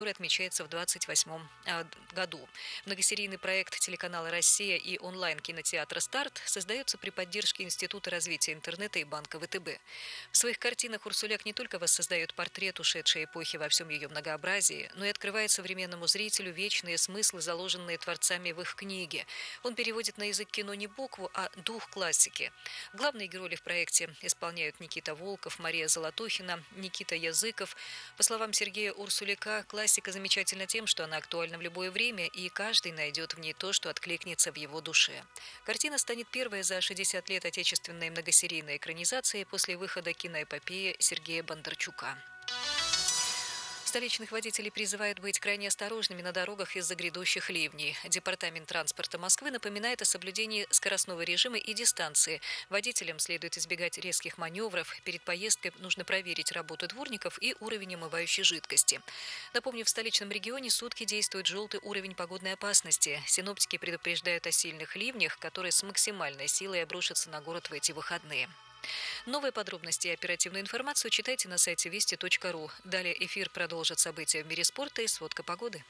который отмечается в 28-м году. Многосерийный проект телеканала «Россия» и онлайн-кинотеатра «Старт» создается при поддержке Института развития интернета и Банка ВТБ. В своих картинах Урсуляк не только воссоздает портрет ушедшей эпохи во всем ее многообразии, но и открывает современному зрителю вечные смыслы, заложенные творцами в их книге. Он переводит на язык кино не букву, а дух классики. Главные герои в проекте исполняют Никита Волков, Мария Золотухина, Никита Языков. По словам Сергея Урсуляка, классика замечательна тем, что она актуальна в любое время, и каждый найдет в ней то, что откликнется в его душе. Картина станет первой за 60 лет отечественной многосерийной экранизации после выхода киноэпопеи Сергея Бондарчука. Столичных водителей призывают быть крайне осторожными на дорогах из-за грядущих ливней. Департамент транспорта Москвы напоминает о соблюдении скоростного режима и дистанции. Водителям следует избегать резких маневров. Перед поездкой нужно проверить работу дворников и уровень омывающей жидкости. Напомню, в столичном регионе сутки действует желтый уровень погодной опасности. Синоптики предупреждают о сильных ливнях, которые с максимальной силой обрушатся на город в эти выходные. Новые подробности и оперативную информацию читайте на сайте вести.ру. Далее эфир продолжит события в мире спорта и сводка погоды.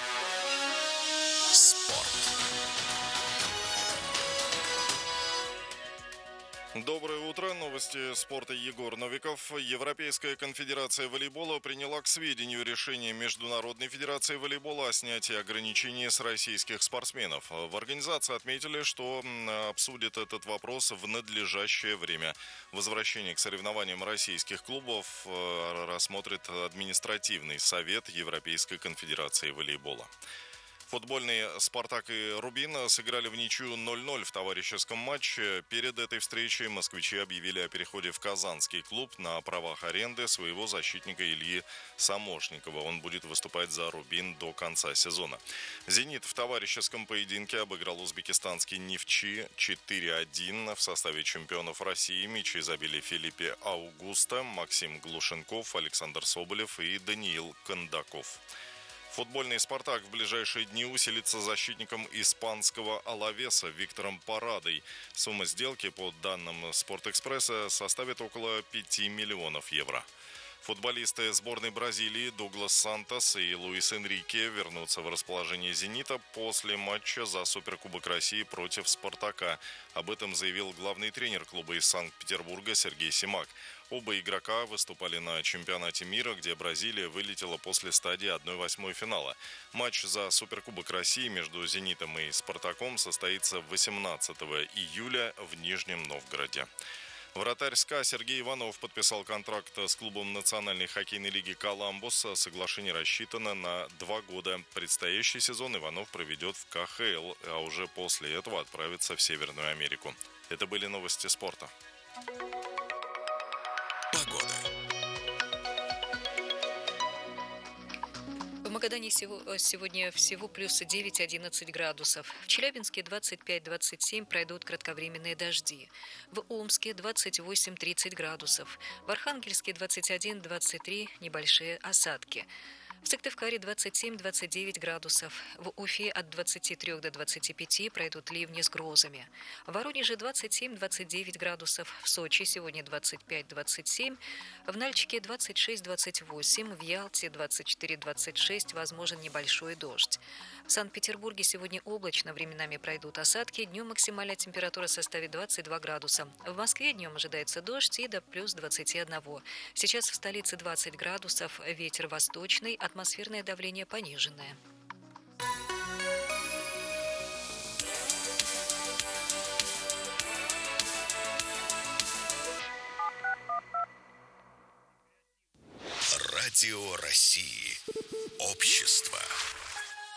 Спорт. Доброе утро. Новости спорта. Егор Новиков. Европейская конфедерация волейбола приняла к сведению решение Международной федерации волейбола о снятии ограничений с российских спортсменов. В организации отметили, что обсудят этот вопрос в надлежащее время. Возвращение к соревнованиям российских клубов рассмотрит административный совет Европейской конфедерации волейбола. Футбольные «Спартак» и «Рубин» сыграли в ничью 0-0 в товарищеском матче. Перед этой встречей москвичи объявили о переходе в казанский клуб на правах аренды своего защитника Ильи Самошникова. Он будет выступать за «Рубин» до конца сезона. «Зенит» в товарищеском поединке обыграл узбекистанский «Нефчи» 4-1. В составе чемпионов России мячи забили Филиппе Аугусто, Максим Глушенков, Александр Соболев и Даниил Кондаков. Футбольный «Спартак» в ближайшие дни усилится защитником испанского «Алавеса» Виктором Парадой. Сумма сделки, по данным «Спортэкспресса», составит около 5 миллионов евро. Футболисты сборной Бразилии Дуглас Сантос и Луис Энрике вернутся в расположение «Зенита» после матча за Суперкубок России против «Спартака». Об этом заявил главный тренер клуба из Санкт-Петербурга Сергей Симак. Оба игрока выступали на чемпионате мира, где Бразилия вылетела после стадии 1/8 финала. Матч за Суперкубок России между «Зенитом» и «Спартаком» состоится 18 июля в Нижнем Новгороде. Вратарь СКА Сергей Иванов подписал контракт с клубом Национальной хоккейной лиги «Коламбус». Соглашение рассчитано на 2 года. Предстоящий сезон Иванов проведет в КХЛ, а уже после этого отправится в Северную Америку. Это были новости спорта. Погода. В Магадане сегодня всего плюс 9-11 градусов. В Челябинске 25-27 пройдут кратковременные дожди. В Омске 28-30 градусов. В Архангельске 21-23 небольшие осадки. В Сыктывкаре 27-29 градусов. В Уфе от 23 до 25 пройдут ливни с грозами. В Воронеже 27-29 градусов. В Сочи сегодня 25-27. В Нальчике 26-28. В Ялте 24-26. Возможен небольшой дождь. В Санкт-Петербурге сегодня облачно. Временами пройдут осадки. Днем максимальная температура составит 22 градуса. В Москве днем ожидается дождь и до плюс 21. Сейчас в столице 20 градусов. Ветер восточный. Атмосферное давление пониженное. Радио России. Общество.